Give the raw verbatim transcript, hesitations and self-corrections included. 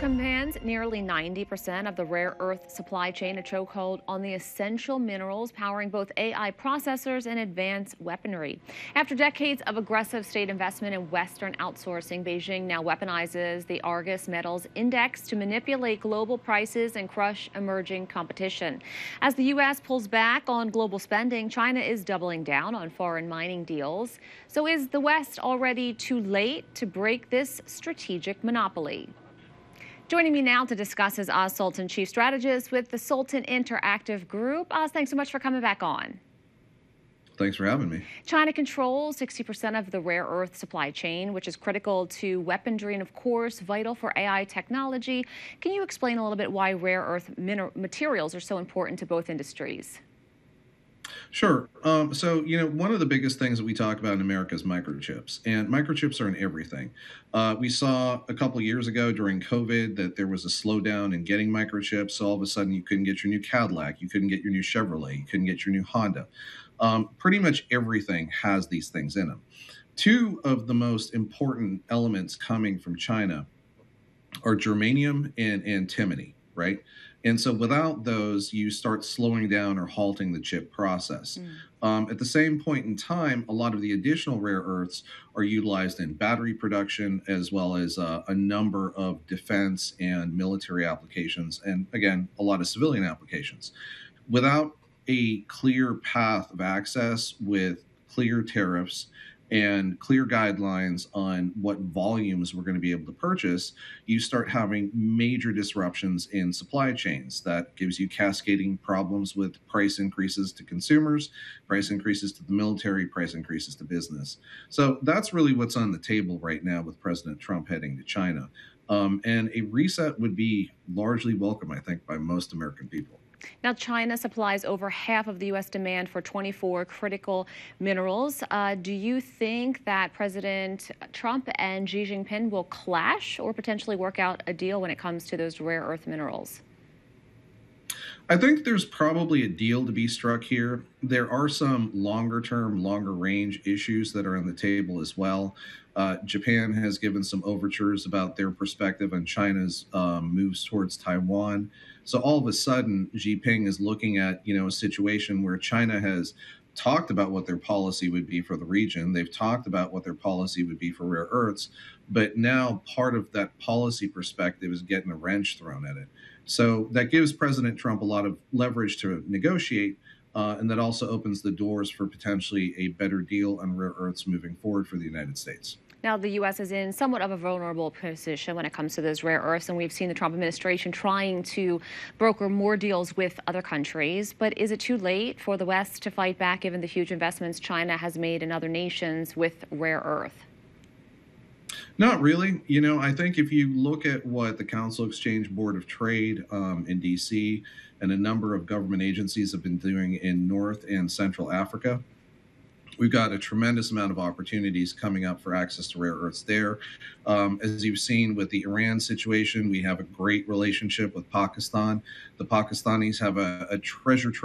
commands nearly ninety percent of the rare earth supply chain, a chokehold on the essential minerals powering both A I processors and advanced weaponry. After decades of aggressive state investment in Western outsourcing, Beijing now weaponizes the Argus Metals Index to manipulate global prices and crush emerging competition. As the U S pulls back on global spending, China is doubling down on foreign mining deals. So is the West already too late to break this strategic monopoly? Joining me now to discuss is Oz Sultan, Chief Strategist with the Sultan Interactive Group. Oz, thanks so much for coming back on. Thanks for having me. China controls sixty percent of the rare earth supply chain, which is critical to weaponry and, of course, vital for A I technology. Can you explain a little bit why rare earth materials are so important to both industries? Sure. Um, so, you know, one of the biggest things that we talk about in America is microchips, and microchips are in everything. Uh, we saw a couple of years ago during COVID that there was a slowdown in getting microchips. So all of a sudden you couldn't get your new Cadillac, you couldn't get your new Chevrolet, you couldn't get your new Honda. Um, pretty much everything has these things in them. Two of the most important elements coming from China are germanium and antimony, right? And so without those, you start slowing down or halting the chip process. Mm. Um, at the same point in time, a lot of the additional rare earths are utilized in battery production, as well as uh, a number of defense and military applications, and again, a lot of civilian applications. Without a clear path of access with clear tariffs and clear guidelines on what volumes we're going to be able to purchase, you start having major disruptions in supply chains. That gives you cascading problems with price increases to consumers, price increases to the military, price increases to business. So that's really what's on the table right now with President Trump heading to China. Um, and a reset would be largely welcome, I think, by most American people. Now, China supplies over half of the U S demand for twenty-four critical minerals. Uh, do you think that President Trump and Xi Jinping will clash or potentially work out a deal when it comes to those rare earth minerals? I think there's probably a deal to be struck here. There are some longer term, longer range issues that are on the table as well. Uh, Japan has given some overtures about their perspective on China's um, moves towards Taiwan. So all of a sudden, Xi Jinping is looking at, you know, a situation where China has talked about what their policy would be for the region. They've talked about what their policy would be for rare earths, but now part of that policy perspective is getting a wrench thrown at it. So that gives President Trump a lot of leverage to negotiate, uh, and that also opens the doors for potentially a better deal on rare earths moving forward for the United States. Now, the U S is in somewhat of a vulnerable position when it comes to those rare earths, and we've seen the Trump administration trying to broker more deals with other countries. But is it too late for the West to fight back given the huge investments China has made in other nations with rare earth? Not really. You know, I think if you look at what the Council Exchange Board of Trade um, in D C and a number of government agencies have been doing in North and Central Africa, we've got a tremendous amount of opportunities coming up for access to rare earths there. Um, as you've seen with the Iran situation, we have a great relationship with Pakistan. The Pakistanis have a, a treasure trove